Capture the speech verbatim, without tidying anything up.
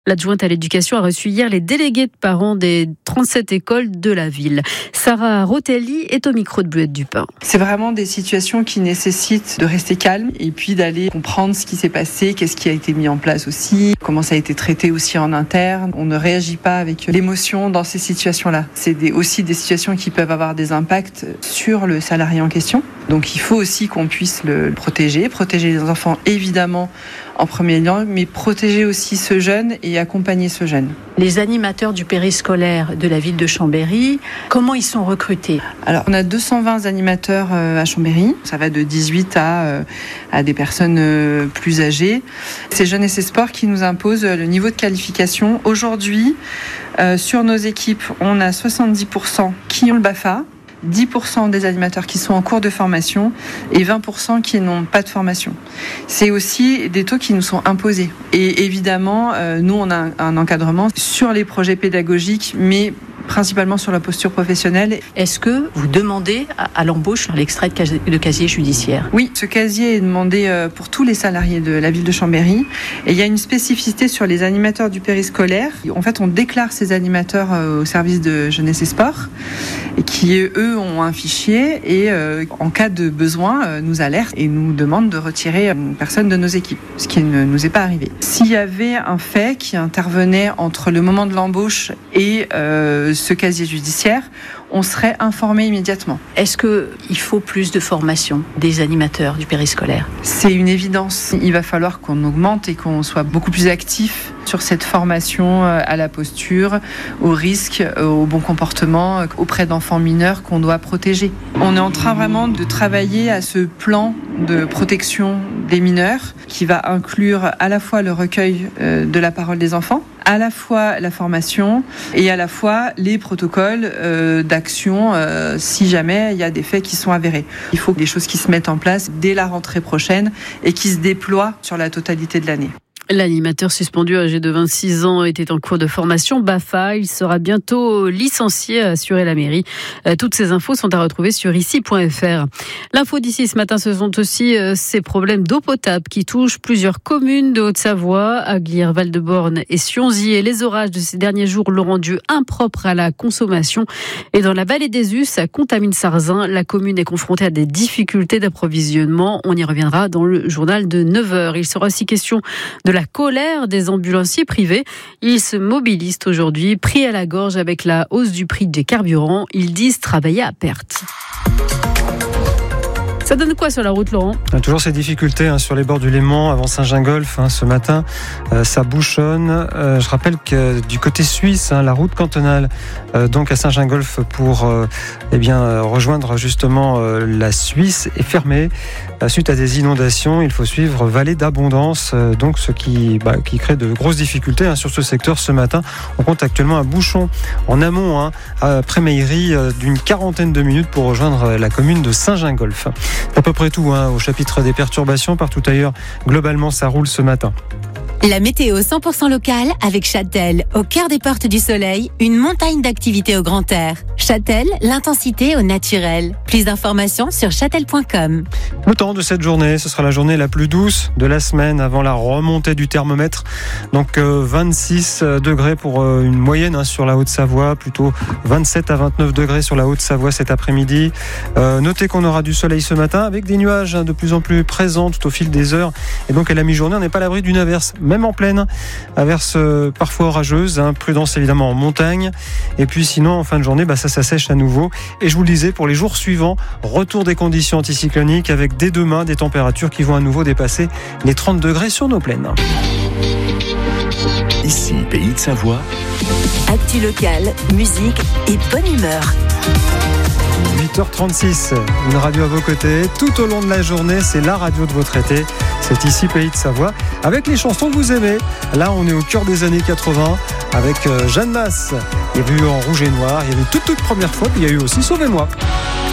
L'adjointe à l'éducation a reçu hier les délégués de parents des trente-sept écoles de la ville. Sarah Rotelli est au micro de Bluette Dupin. C'est vraiment des situations qui nécessitent de rester calme et puis d'aller comprendre ce qui s'est passé, qu'est-ce qui a été mis en place aussi, comment ça a été traité aussi en interne. On ne réagit pas avec l'émotion dans ces situations-là. C'est des, aussi des situations qui peuvent avoir des impacts sur le salarié en question. Donc il faut aussi qu'on puisse le protéger, protéger les enfants évidemment en premier lieu, mais protéger aussi ce jeune et accompagner ce jeune. Les animateurs du périscolaire de la ville de Chambéry, comment ils sont recrutés ? Alors on a deux cent vingt animateurs à Chambéry, ça va de dix-huit à, à des personnes plus âgées. C'est Jeunesse et Sport qui nous impose le niveau de qualification. Aujourd'hui, euh, sur nos équipes, on a soixante-dix pour cent qui ont le BAFA, dix pour cent des animateurs qui sont en cours de formation et vingt pour cent qui n'ont pas de formation. C'est aussi des taux qui nous sont imposés. Et évidemment, euh, nous, on a un, un encadrement sur les projets pédagogiques, mais principalement sur la posture professionnelle. Est-ce que vous demandez à, à l'embauche l'extrait de, casier, de casier judiciaire ? Oui, ce casier est demandé pour tous les salariés de la ville de Chambéry. Et il y a une spécificité sur les animateurs du périscolaire. En fait, on déclare ces animateurs au service de Jeunesse et Sport, et qui, eux, ont un fichier et, euh, en cas de besoin, euh, nous alertent et nous demandent de retirer une personne de nos équipes, ce qui ne nous est pas arrivé. S'il y avait un fait qui intervenait entre le moment de l'embauche et euh, ce casier judiciaire, on serait informé immédiatement. Est-ce qu'il faut plus de formation des animateurs du périscolaire ? C'est une évidence. Il va falloir qu'on augmente et qu'on soit beaucoup plus actif sur cette formation à la posture, au risque, au bon comportement auprès d'enfants mineurs qu'on doit protéger. On est en train vraiment de travailler à ce plan de protection des mineurs qui va inclure à la fois le recueil de la parole des enfants, à la fois la formation et à la fois les protocoles euh, d'action euh, si jamais il y a des faits qui sont avérés. Il faut des choses qui se mettent en place dès la rentrée prochaine et qui se déploient sur la totalité de l'année. L'animateur suspendu âgé de vingt-six ans était en cours de formation BAFA. Il sera bientôt licencié, a assuré la mairie. Toutes ces infos sont à retrouver sur ici point f r. L'info d'ici ce matin, ce sont aussi ces problèmes d'eau potable qui touchent plusieurs communes de Haute-Savoie, Aglières, Val-de-Borne et Sionzy. Et les orages de ces derniers jours l'ont rendu impropre à la consommation. Et dans la vallée des Us, à Contamine-Sarzin, la commune est confrontée à des difficultés d'approvisionnement. On y reviendra dans le journal de neuf heures. Il sera aussi question de la La colère des ambulanciers privés. Ils se mobilisent aujourd'hui, pris à la gorge avec la hausse du prix des carburants. Ils disent travailler à perte. Ça donne quoi sur la route, Laurent ? Toujours ces difficultés hein, sur les bords du Léman, avant Saint-Gingolph, hein, ce matin, euh, ça bouchonne. Euh, je rappelle que du côté suisse, hein, la route cantonale, euh, donc à Saint-Gingolph, pour euh, eh bien, euh, rejoindre justement euh, la Suisse, est fermée. Euh, suite à des inondations, il faut suivre Vallée d'Abondance, euh, donc ce qui, bah, qui crée de grosses difficultés hein, sur ce secteur ce matin. On compte actuellement un bouchon en amont, hein, après Meillerie, euh, d'une quarantaine de minutes pour rejoindre la commune de Saint-Gingolph. C'est à peu près tout hein, au chapitre des perturbations. Partout ailleurs, globalement, ça roule ce matin. La météo cent pour cent locale avec Châtel, au cœur des portes du soleil, une montagne d'activités au grand air. Châtel, l'intensité au naturel. Plus d'informations sur châtel point com. Le temps de cette journée, ce sera la journée la plus douce de la semaine avant la remontée du thermomètre. Donc euh, vingt-six degrés pour euh, une moyenne hein, sur la Haute-Savoie, plutôt vingt-sept à vingt-neuf degrés sur la Haute-Savoie cet après-midi. Euh, notez qu'on aura du soleil ce matin avec des nuages hein, de plus en plus présents tout au fil des heures. Et donc à la mi-journée, on n'est pas à l'abri d'une averse. Même en pleine, averse euh, parfois orageuse, hein, prudence évidemment en montagne. Et puis sinon, en fin de journée, bah, ça s'assèche à nouveau. Et je vous le disais, pour les jours suivants, retour des conditions anticycloniques avec dès demain des températures qui vont à nouveau dépasser les trente degrés sur nos plaines. Ici, Pays de Savoie. Actu locale, musique et bonne humeur. huit heures trente-six, une radio à vos côtés. Tout au long de la journée, c'est la radio de votre été. C'est ici Pays de Savoie, avec les chansons que vous aimez. Là, on est au cœur des années quatre-vingts, avec Jeanne Masse. Il y a eu En Rouge et Noir, il y a eu toute toute première fois, puis il y a eu aussi Sauvez-moi.